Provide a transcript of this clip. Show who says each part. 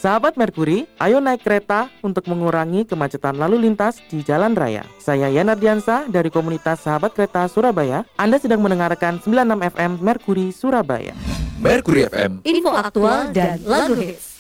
Speaker 1: Sahabat Merkuri, ayo naik kereta untuk mengurangi kemacetan lalu lintas di jalan raya. Saya Yana Diansa dari komunitas Sahabat Kereta Surabaya. Anda sedang mendengarkan 96 FM Merkuri Surabaya.
Speaker 2: Merkuri FM,
Speaker 3: info aktual dan lagu hits.